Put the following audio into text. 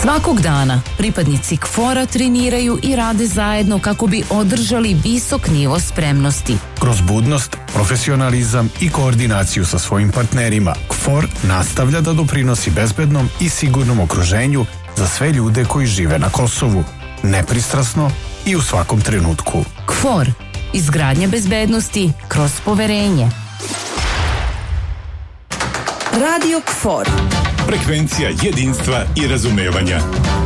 Svakog dana pripadnici KFOR-a treniraju i rade zajedno kako bi održali visok nivo spremnosti. Kroz budnost, profesionalizam i koordinaciju sa svojim partnerima, KFOR nastavlja da doprinosi bezbednom i sigurnom okruženju za sve ljude koji žive na Kosovu, nepristrasno i u svakom trenutku. KFOR. Izgradnja bezbednosti kroz poverenje. Radio KFOR. Frekvencija jedinstva i razumevanja.